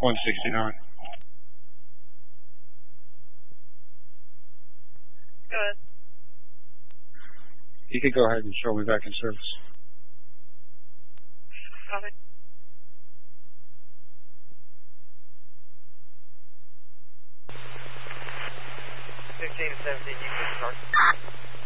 169. Go ahead. You could go ahead and show me back in service. Copy. 15 to 17, you can start.